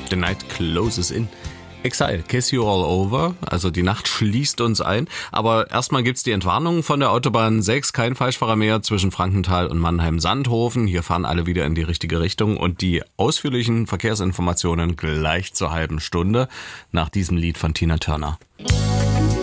The night closes in. Exile, kiss you all over, also die Nacht schließt uns ein. Aber erstmal gibt's die Entwarnung von der Autobahn 6, kein Falschfahrer mehr zwischen Frankenthal und Mannheim-Sandhofen. Hier fahren alle wieder in die richtige Richtung und die ausführlichen Verkehrsinformationen gleich zur halben Stunde nach diesem Lied von Tina Turner.